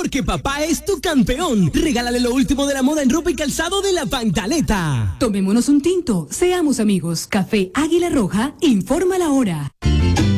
porque papá es tu campeón. Regálale lo último de la moda en ropa y calzado de La Pantaleta. Tomémonos un tinto, seamos amigos. Café Águila Roja, informa la hora.